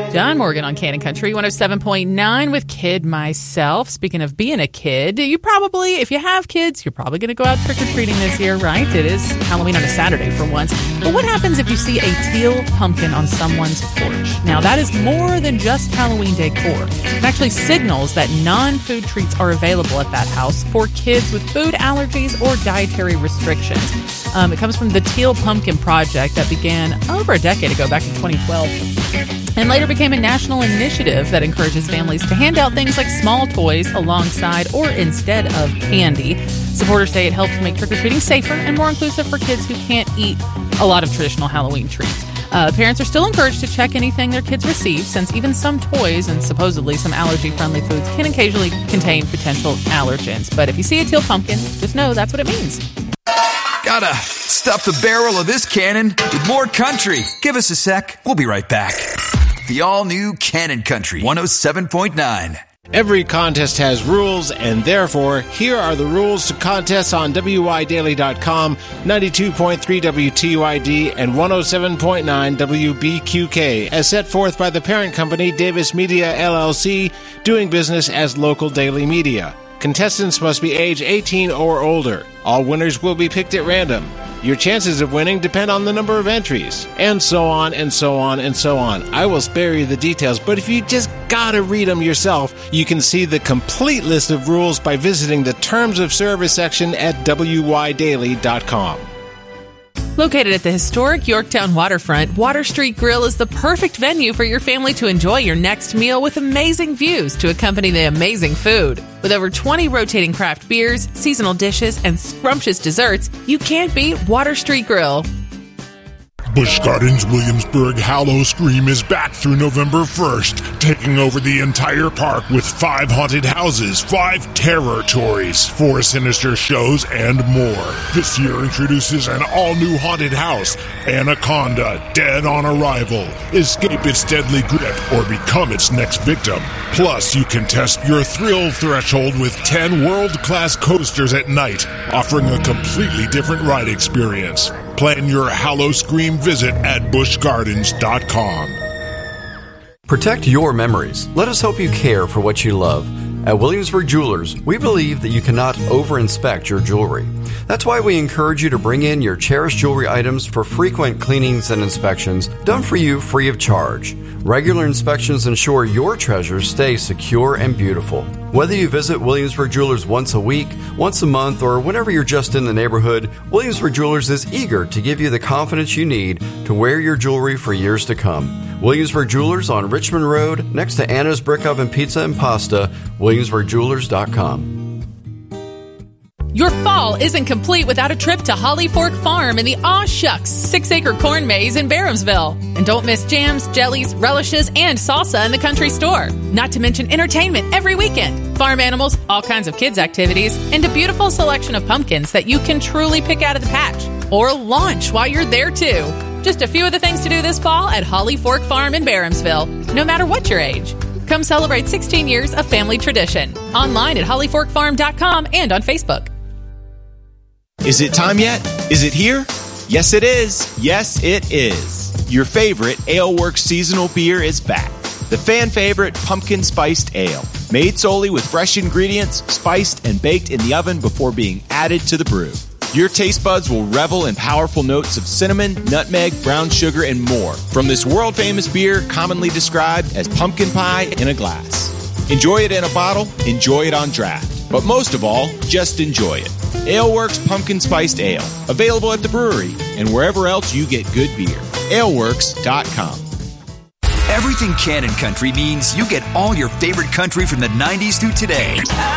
John Morgan on Cannon Country 107.9 with Kid Myself. Speaking of being a kid, if you have kids, you're probably going to go out trick-or-treating this year, right? It is Halloween on a Saturday for once. But what happens if you see a teal pumpkin on someone's porch? Now, that is more than just Halloween decor. It actually signals that non-food treats are available at that house for kids with food allergies or dietary restrictions. It comes from the Teal Pumpkin Project that began over a decade ago, back in 2012. And later became a national initiative that encourages families to hand out things like small toys alongside or instead of candy. Supporters say it helps make trick-or-treating safer and more inclusive for kids who can't eat a lot of traditional Halloween treats. Parents are still encouraged to check anything their kids receive, since even some toys and supposedly some allergy-friendly foods can occasionally contain potential allergens. But if you see a teal pumpkin, just know that's what it means. Gotta stuff the barrel of this cannon with more country. Give us a sec. We'll be right back. The all-new Cannon Country 107.9. Every contest has rules, and therefore, here are the rules to contests on WYDaily.com, 92.3 WTYD, and 107.9 WBQK, as set forth by the parent company, Davis Media, LLC, doing business as Local Daily Media. Contestants must be age 18 or older. All winners will be picked at random. Your chances of winning depend on the number of entries, and so on, and so on, and so on. I will spare you the details, but if you just gotta read them yourself, you can see the complete list of rules by visiting the Terms of Service section at WYDaily.com. Located at the historic Yorktown waterfront, Water Street Grill is the perfect venue for your family to enjoy your next meal with amazing views to accompany the amazing food. With over 20 rotating craft beers, seasonal dishes, and scrumptious desserts, you can't beat Water Street Grill. Busch Gardens Williamsburg Howl-O-Scream is back through November 1st, taking over the entire park with 5 haunted houses, 5 terror toys, 4 sinister shows, and more. This year introduces an all-new haunted house, Anaconda, Dead on Arrival. Escape its deadly grip or become its next victim. Plus, you can test your thrill threshold with 10 world-class coasters at night, offering a completely different ride experience. Plan your Howl-O-Scream visit at buschgardens.com. Protect your memories. Let us help you care for what you love. At Williamsburg Jewelers, we believe that you cannot over-inspect your jewelry. That's why we encourage you to bring in your cherished jewelry items for frequent cleanings and inspections done for you free of charge. Regular inspections ensure your treasures stay secure and beautiful. Whether you visit Williamsburg Jewelers once a week, once a month, or whenever you're just in the neighborhood, Williamsburg Jewelers is eager to give you the confidence you need to wear your jewelry for years to come. Williamsburg Jewelers on Richmond Road, next to Anna's Brick Oven Pizza and Pasta, WilliamsburgJewelers.com. Your fall isn't complete without a trip to Holly Fork Farm in the Aw Shucks 6-acre corn maze in Barhamsville. And don't miss jams, jellies, relishes, and salsa in the country store. Not to mention entertainment every weekend, farm animals, all kinds of kids' activities, and a beautiful selection of pumpkins that you can truly pick out of the patch. Or launch while you're there, too. Just a few of the things to do this fall at Holly Fork Farm in Barhamsville, no matter what your age. Come celebrate 16 years of family tradition. Online at hollyforkfarm.com and on Facebook. Is it time yet? Is it here? Yes, it is. Yes, it is. Your favorite Ale Works seasonal beer is back. The fan favorite Pumpkin Spiced Ale. Made solely with fresh ingredients, spiced and baked in the oven before being added to the brew. Your taste buds will revel in powerful notes of cinnamon, nutmeg, brown sugar, and more from this world-famous beer commonly described as pumpkin pie in a glass. Enjoy it in a bottle, enjoy it on draft. But most of all, just enjoy it. Ale Works Pumpkin Spiced Ale. Available at the brewery and wherever else you get good beer. aleworks.com. Everything Cannon Country means you get all your favorite country from the 90s through today.